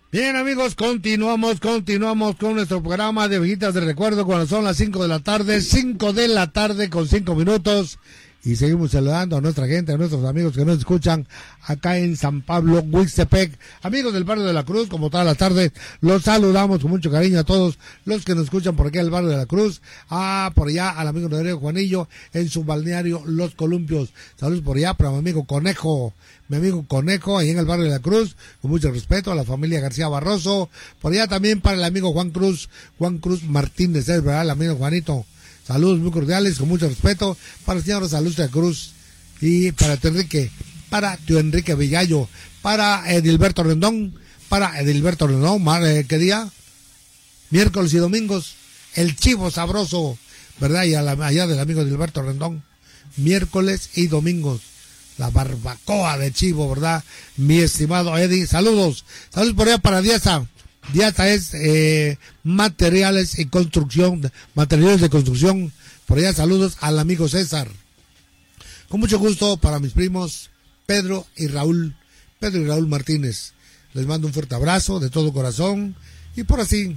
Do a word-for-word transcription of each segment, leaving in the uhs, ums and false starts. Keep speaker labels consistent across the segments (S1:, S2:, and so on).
S1: Bien, amigos, continuamos, continuamos con nuestro programa de Viejitas de Recuerdo cuando son las cinco de la tarde, cinco de la tarde con cinco minutos. Y seguimos saludando a nuestra gente, a nuestros amigos que nos escuchan acá en San Pablo, Huixtepec. Amigos del barrio de la Cruz, como todas las tardes, los saludamos con mucho cariño a todos los que nos escuchan por aquí en el barrio de la Cruz. Ah, por allá al amigo Rodrigo Juanillo en su balneario Los Columpios. Saludos por allá para mi amigo Conejo, mi amigo Conejo, ahí en el barrio de la Cruz, con mucho respeto a la familia García Barroso. Por allá también para el amigo Juan Cruz, Juan Cruz Martínez, es verdad, el amigo Juanito. Saludos muy cordiales, con mucho respeto, para el señor Rosalustra Cruz y para tu Enrique, para tu Enrique Villallo, para Edilberto Rendón, para Edilberto Rendón, ¿qué día? Miércoles y domingos, el chivo sabroso, ¿verdad? Y a la, allá del amigo Edilberto Rendón, miércoles y domingos, la barbacoa de chivo, ¿verdad? Mi estimado Eddie, saludos, saludos por allá para Diaza. Diata es eh, materiales y construcción, materiales de construcción. Por allá saludos al amigo César. Con mucho gusto para mis primos Pedro y Raúl, Pedro y Raúl Martínez. Les mando un fuerte abrazo de todo corazón y por así,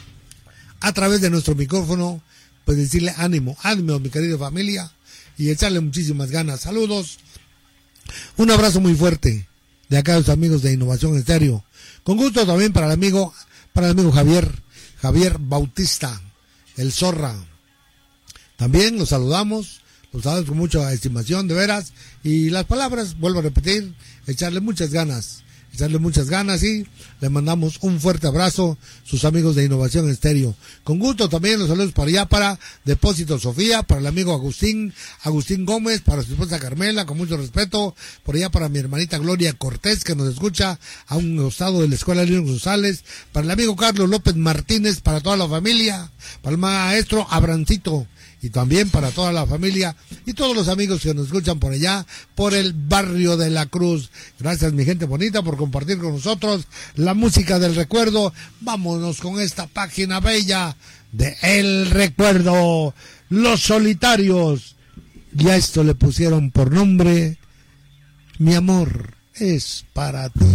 S1: a través de nuestro micrófono, pues decirle ánimo, ánimo mi querida familia y echarle muchísimas ganas. Saludos, un abrazo muy fuerte de acá a los amigos de Innovación Estéreo. Con gusto también para el amigo, para el amigo Javier, Javier Bautista, el Zorra. También los saludamos, los saludamos con mucha estimación, de veras. Y las palabras, vuelvo a repetir, echarle muchas ganas, echarle muchas ganas y le mandamos un fuerte abrazo, sus amigos de Innovación Estéreo. Con gusto también los saludos para allá, para Depósito Sofía, para el amigo Agustín, Agustín Gómez, para su esposa Carmela, con mucho respeto, por allá para mi hermanita Gloria Cortés, que nos escucha a un costado de la Escuela León González, para el amigo Carlos López Martínez, para toda la familia, para el maestro Abrancito, y también para toda la familia y todos los amigos que nos escuchan por allá, por el barrio de la Cruz. Gracias, mi gente bonita, por compartir con nosotros la música del recuerdo. Vámonos con esta página bella de El Recuerdo, Los Solitarios. Y a esto le pusieron por nombre Mi amor es para ti.